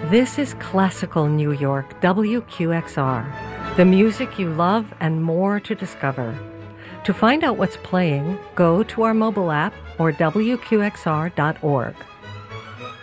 This is Classical New York, WQXR, the music you love and more to discover. To find out what's playing, go to our mobile app or WQXR.org.